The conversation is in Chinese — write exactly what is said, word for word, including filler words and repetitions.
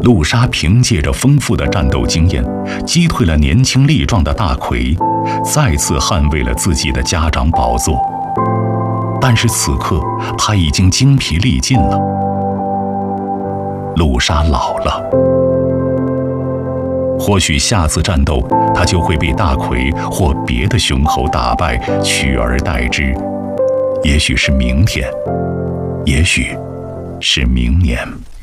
陆沙凭借着丰富的战斗经验，击退了年轻力壮的大魁，再次捍卫了自己的家长宝座。但是此刻他已经精疲力尽了，陆沙老了。或许下次战斗，他就会被大魁或别的雄猴打败，取而代之。也许是明天，也许是明年。